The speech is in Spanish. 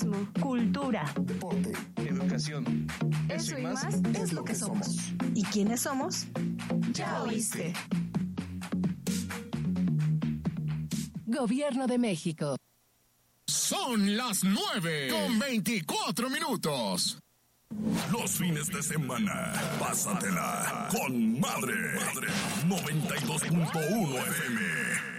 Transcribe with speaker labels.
Speaker 1: turismo, cultura,
Speaker 2: deporte, educación.
Speaker 1: Eso y más es lo que somos. ¿Y quiénes somos? Ya oíste.
Speaker 3: Gobierno de México.
Speaker 4: Son las 9:24.
Speaker 5: Los fines de semana, pásatela con Madre. 92.1 FM.